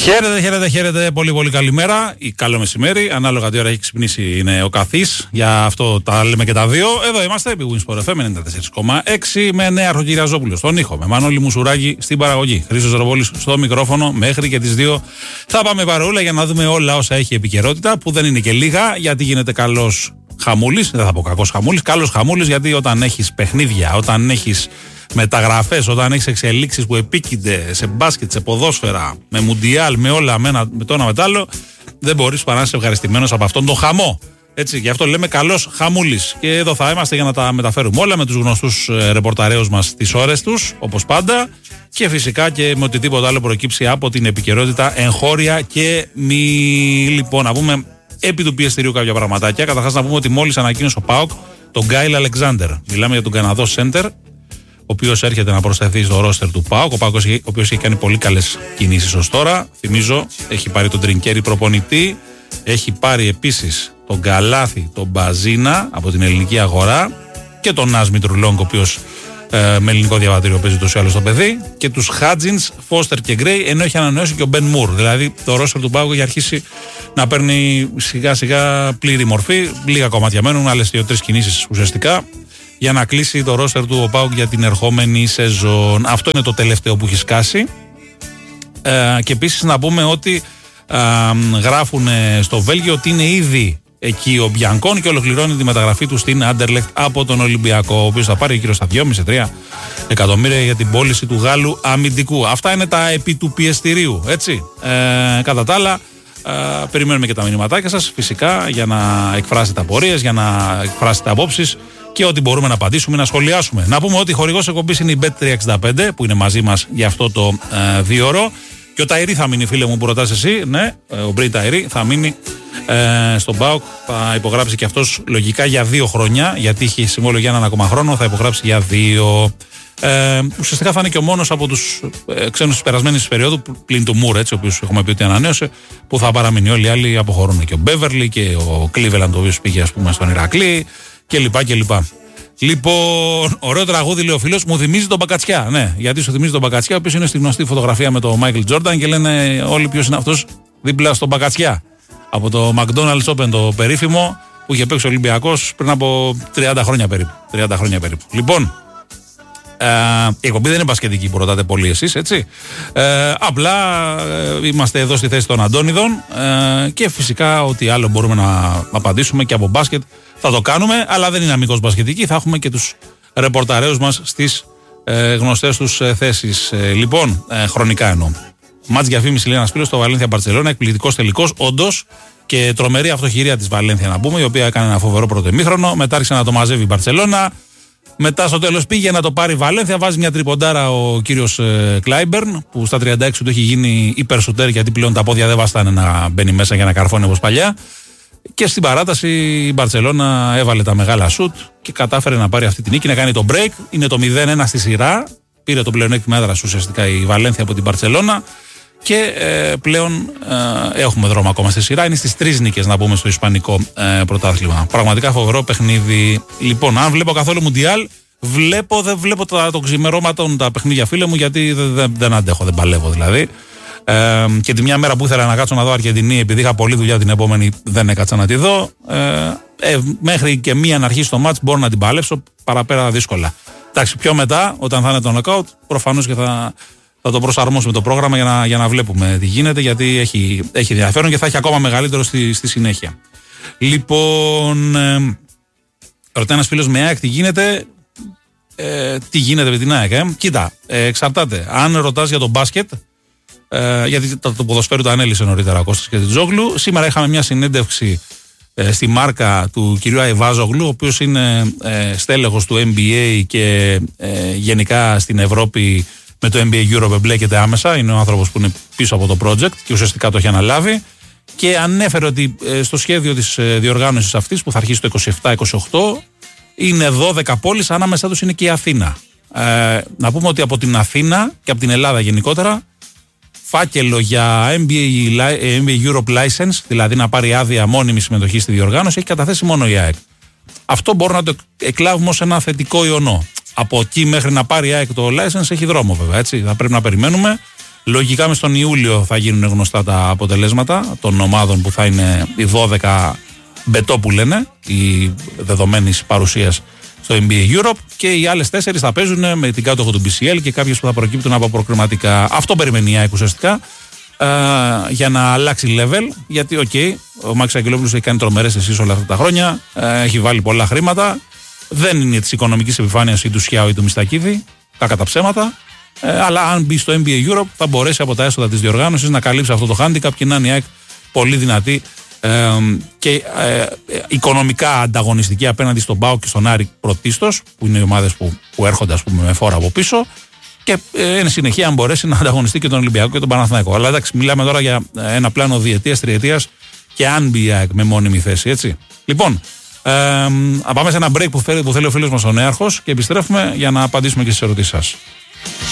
Χαίρετε, πολύ καλημέρα ή καλό μεσημέρι. Ανάλογα τι ώρα έχει ξυπνήσει είναι ο καθής. Για αυτό τα λέμε και τα δύο. Εδώ είμαστε, επί Winsport FM 94,6 με Νέαρχο Κυριαζόπουλο στον ήχο. Με Μανώλη Μουσουράκη στην παραγωγή. Χρήστος Ροπόλης στο μικρόφωνο μέχρι και τις 2. Θα πάμε παρόλα για να δούμε όλα όσα έχει επικαιρότητα, που δεν είναι και λίγα, γιατί γίνεται καλός χαμούλης. Δεν θα πω κακός χαμούλης, καλός χαμούλης, γιατί όταν έχεις παιχνίδια, όταν έχεις μεταγραφές, όταν έχεις εξελίξεις που επίκυνται σε μπάσκετ, σε ποδόσφαιρα, με μουντιάλ, με όλα, με το ένα με το άλλο, δεν μπορείς παρά να είσαι ευχαριστημένος από αυτόν τον χαμό. Έτσι, γι' αυτό λέμε καλός χαμούλης. Και εδώ θα είμαστε για να τα μεταφέρουμε όλα με τους γνωστούς ρεπορταρέους μας τις ώρες τους, όπως πάντα, και φυσικά και με οτιδήποτε άλλο προκύψει από την επικαιρότητα εγχώρια και μη. Λοιπόν, να πούμε επί του πιεστηρίου κάποια πραγματάκια. Καταρχάς, να πούμε ότι μόλις ανακοίνωσε ο ΠΑΟΚ τον Γκάιλ Αλεξάντερ. Μιλάμε για τον Καναδό Σέντερ, ο οποίος έρχεται να προσθεθεί στο ρόστερ του ΠΑΟΚ, ο οποίος έχει κάνει πολύ καλές κινήσεις ως τώρα. Θυμίζω, έχει πάρει τον Τρινκέρι προπονητή, έχει πάρει επίσης τον Καλάθι, τον Μπαζίνα από την ελληνική αγορά και τον Νας Μητρουλόγκ, ο οποίος με ελληνικό διαβατήριο παίζει τόσο άλλο στο παιδί, και τους Χάτζινς, Φώστερ και Γκρέι, ενώ έχει ανανεώσει και ο Μπεν Μουρ. Δηλαδή το ρόστερ του ΠΑΟΚ έχει αρχίσει να παίρνει σιγά σιγά πλήρη μορφή. Λίγα κομμάτια μένουν, άλλες 2-3 κινήσεις ουσιαστικά, για να κλείσει το ρόστερ του ο ΠΑΟΚ για την ερχόμενη σεζόν. Αυτό είναι το τελευταίο που έχει σκάσει. Και επίσης να πούμε ότι γράφουν στο Βέλγιο ότι είναι ήδη εκεί ο Μπιανκόν και ολοκληρώνει τη μεταγραφή του στην Άντερλεχτ από τον Ολυμπιακό, ο οποίος θα πάρει γύρω στα 2,5-3 εκατομμύρια για την πώληση του Γάλλου αμυντικού. Αυτά είναι τα επί του πιεστηρίου, έτσι. Κατά τα άλλα, περιμένουμε και τα μηνυματάκια σας φυσικά για να εκφράσετε απορίες, για να εκφράσετε απόψεις και ό,τι μπορούμε να απαντήσουμε, να σχολιάσουμε. Να πούμε ότι χορηγός εκπομπής είναι η Bet365 που είναι μαζί μας για αυτό το 2ωρο. Και ο Ταϊρή θα μείνει, φίλε μου, που ρωτάς εσύ. Ναι, ο Μπρέι Ταϊρή θα μείνει στον ΠΑΟΚ. Θα υπογράψει και αυτός λογικά για 2 χρόνια, γιατί είχε συμβόλαιο για 1 ακόμα χρόνο. Θα υπογράψει για 2. Ουσιαστικά θα είναι και ο μόνος από τους ξένους της περασμένης περίοδου, πλην του Μουρ, έτσι, ο οποίος έχουμε πει ότι ανανέωσε, που θα παραμείνει. Όλοι οι άλλοι αποχωρούν. Και ο Μπέβερλι και ο Κλίβελαντ, ο οποίος πήγε, ας πούμε, στον Ηρακλή κλπ. Λοιπόν, ωραίο τραγούδι, λέει ο φίλος, μου θυμίζει τον Μπακατσιά. Ναι, γιατί σου θυμίζει τον Μπακατσιά, ο οποίος είναι στη γνωστή φωτογραφία με τον Μάικλ Τζόρνταν και λένε όλοι ποιος είναι αυτός δίπλα στον Μπακατσιά. Από το McDonald's Open, το περίφημο, που είχε παίξει ο Ολυμπιακός πριν από 30 χρόνια περίπου. Λοιπόν, η εκπομπή δεν είναι μπασκετική που ρωτάτε πολύ εσείς, έτσι. Απλά είμαστε εδώ στη θέση των Αντώνιδων και φυσικά ό,τι άλλο μπορούμε να απαντήσουμε και από μπάσκετ θα το κάνουμε, αλλά δεν είναι αμυγός μπασκετική, θα έχουμε και τους ρεπορταρέους μας στις γνωστές τους θέσεις. Λοιπόν, χρονικά εννοώ. Μάτς διαφήμιση, λέει ένας φίλος, στο Βαλένθια Μπαρτσελώνα, εκπληκτικός τελικός, όντως, και τρομερή αυτοχειρία της Βαλένθια, να πούμε, η οποία έκανε ένα φοβερό πρώτο ημίχρονο, μετά άρχισε να το μαζεύει η Μπαρτσελώνα. Μετά στο τέλος πήγε να το πάρει η Βαλένθια, βάζει μια τριποντάρα ο κύριος Κλάιμπερν, που στα 36 του έχει γίνει υπερσουτέρ, γιατί πλέον τα πόδια δεν βαστάνε να μπαίνει μέσα για να καρφώνει όπως παλιά. Και στην παράταση η Μπαρτσελώνα έβαλε τα μεγάλα σουτ και κατάφερε να πάρει αυτή την νίκη, να κάνει το break. Είναι το 0-1 στη σειρά. Πήρε το πλεονέκτημα έδρας ουσιαστικά η Βαλένθια από την Μπαρτσελώνα. Και πλέον έχουμε δρόμο ακόμα στη σειρά. Είναι στις 3 νίκες, να πούμε, στο ισπανικό πρωτάθλημα. Πραγματικά φοβερό παιχνίδι. Λοιπόν, αν βλέπω καθόλου Μουντιάλ, δεν βλέπω το ξημερώματο τα παιχνίδια, φίλε μου, γιατί δεν αντέχω, δεν παλεύω δηλαδή. Και τη μια μέρα που ήθελα να κάτσω να δω Αργεντινή, επειδή είχα πολλή δουλειά την επόμενη, δεν έκατσα να τη δω. Μέχρι και μία να αρχίσει το μάτς μπορώ να την παλέψω, παραπέρα δύσκολα. Εντάξει, πιο μετά, όταν θα είναι το νοκάουτ, προφανώς και θα το προσαρμόσουμε το πρόγραμμα για να βλέπουμε τι γίνεται, γιατί έχει ενδιαφέρον και θα έχει ακόμα μεγαλύτερο στη συνέχεια. Λοιπόν, ρωτάει ένας φίλος με ΑΕΚ τι γίνεται. Τι γίνεται με την ΑΕΚ, Κοίτα, εξαρτάται. Αν ρωτάς για το μπάσκετ, γιατί το ποδοσφαίρο το ανέλησε νωρίτερα ο Κώστας Κετζόγλου. Σήμερα είχαμε μια συνέντευξη στη μάρκα του κυρίου Αϊβάζογλου, ο οποίος είναι στέλεχος του NBA και γενικά στην Ευρώπη με το NBA Europe εμπλέκεται άμεσα. Είναι ο άνθρωπος που είναι πίσω από το project και ουσιαστικά το έχει αναλάβει. Και ανέφερε ότι στο σχέδιο της διοργάνωσης αυτής, που θα αρχίσει το 27-28, είναι 12 πόλεις, ανάμεσά τους είναι και η Αθήνα. Να πούμε ότι από την Αθήνα και από την Ελλάδα γενικότερα, φάκελο για NBA Europe License, δηλαδή να πάρει άδεια μόνιμη συμμετοχή στη διοργάνωση, έχει καταθέσει μόνο η ΑΕΚ. Αυτό μπορούμε να το εκλάβουμε ως ένα θετικό ιονό. Από εκεί μέχρι να πάρει η ΑΕΚ το license έχει δρόμο, βέβαια. Έτσι. Θα πρέπει να περιμένουμε. Λογικά μες τον Ιούλιο θα γίνουν γνωστά τα αποτελέσματα των ομάδων που θα είναι οι 12 μπετό που λένε, οι δεδομένης παρουσίας στο NBA Europe, και οι άλλες 4 θα παίζουν με την κάτοχο του BCL και κάποιες που θα προκύπτουν από προκριματικά. Αυτό περιμένει η ΑΕΚ ουσιαστικά για να αλλάξει level, γιατί ο Μάκης Αγγελόπουλος έχει κάνει τρομερές αισθήσεις όλα αυτά τα χρόνια, έχει βάλει πολλά χρήματα, δεν είναι της οικονομικής επιφάνειας ή του Σιάου ή του Μιστακίδη, κακά τα ψέματα, αλλά αν μπει στο NBA Europe θα μπορέσει από τα έσοδα της διοργάνωσης να καλύψει αυτό το handicap και να είναι η ΑΕΚ πολύ δυνατή και οικονομικά ανταγωνιστική απέναντι στον ΠΑΟΚ και στον Άρη πρωτίστως, που είναι οι ομάδες που έρχονται, ας πούμε, με φόρα από πίσω, και εν συνεχεία αν μπορέσει να ανταγωνιστεί και τον Ολυμπιακό και τον Παναθηναϊκό. Αλλά εντάξει, μιλάμε τώρα για ένα πλάνο διετίας, τριετίας και αν μπει η ΑΕΚ με μόνιμη θέση, έτσι. Λοιπόν, πάμε σε ένα break που θέλει ο φίλος μας ο Νέαρχος και επιστρέφουμε για να απαντήσουμε και στις ερωτήσεις σας.